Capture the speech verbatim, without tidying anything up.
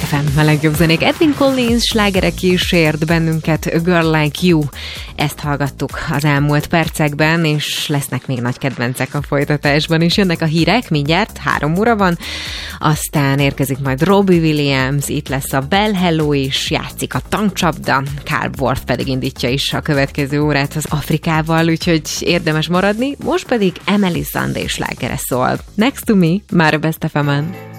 ef em, a legjobb zenék. Edwin Collins slágerek kísért bennünket, A Girl Like You. Ezt hallgattuk az elmúlt percekben, és lesznek még nagy kedvencek a folytatásban is. Jönnek a hírek, mindjárt három óra van, aztán érkezik majd Robbie Williams, itt lesz a Bell Hello is, játszik a tankcsapda, Carl Worth pedig indítja is a következő órát az Afrikával, úgyhogy érdemes maradni. Most pedig Emily Sandé slágere szól. Next to Me, már a Best ef emen.